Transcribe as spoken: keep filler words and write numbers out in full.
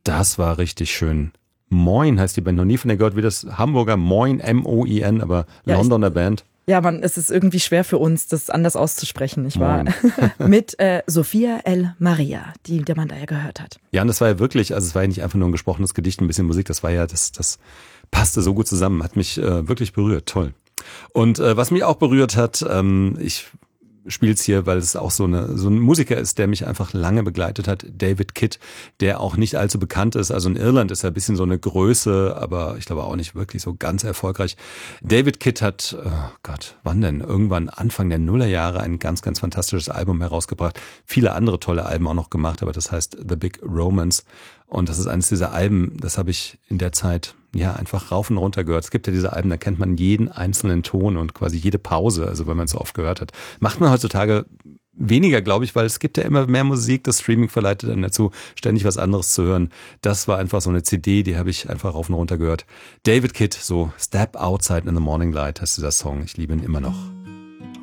Das war richtig schön. Moin heißt die Band, noch nie von der gehört, wie das Hamburger Moin, M O I N, aber Ja, Londoner ich, Band. Ja, man, es ist irgendwie schwer für uns, das anders auszusprechen, nicht wahr? Mit äh, Sophia El Maria, die der man da ja gehört hat. Ja, und das war ja wirklich, also es war ja nicht einfach nur ein gesprochenes Gedicht, ein bisschen Musik, das war ja, das, das passte so gut zusammen, hat mich äh, wirklich berührt, toll. Und äh, was mich auch berührt hat, ähm, ich spiel's hier, weil es auch so eine so ein Musiker ist, der mich einfach lange begleitet hat, David Kidd, der auch nicht allzu bekannt ist. Also in Irland ist er ein bisschen so eine Größe, aber ich glaube auch nicht wirklich so ganz erfolgreich. David Kidd hat, oh Gott, wann denn? Irgendwann Anfang der Nullerjahre ein ganz, ganz fantastisches Album herausgebracht. Viele andere tolle Alben auch noch gemacht, aber das heißt The Big Romance. Und das ist eines dieser Alben, das habe ich in der Zeit ja einfach rauf und runter gehört. Es gibt ja diese Alben, da kennt man jeden einzelnen Ton und quasi jede Pause, also wenn man es so oft gehört hat. Macht man heutzutage weniger, glaube ich, weil es gibt ja immer mehr Musik, das Streaming verleitet dann dazu, ständig was anderes zu hören. Das war einfach so eine C D, die habe ich einfach rauf und runter gehört. David Kidd, so Step Outside in the Morning Light heißt dieser Song. Ich liebe ihn immer noch.